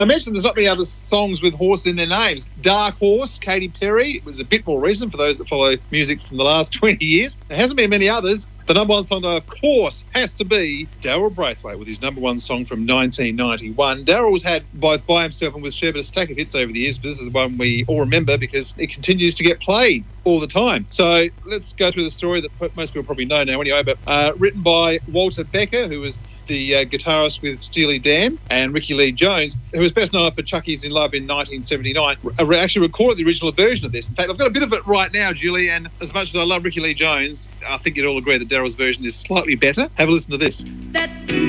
I mentioned there's not many other songs with horse in their names. Dark Horse, Katy Perry. It was a bit more recent for those that follow music from the last 20 years. There hasn't been many others. The number one song, though, of course, has to be Daryl Braithwaite with his number one song from 1991. Daryl's had, both by himself and with Sherbet, a stack of hits over the years, but this is one we all remember because it continues to get played all the time. So let's go through the story that most people probably know now anyway, but written by Walter Becker, who was the guitarist with Steely Dan, and Ricky Lee Jones, who was best known for Chucky's in Love in 1979, actually recorded the original version of this. In fact, I've got a bit of it right now, Julie, and as much as I love Ricky Lee Jones, I think you'd all agree that Daryl's version is slightly better. Have a listen to this. That's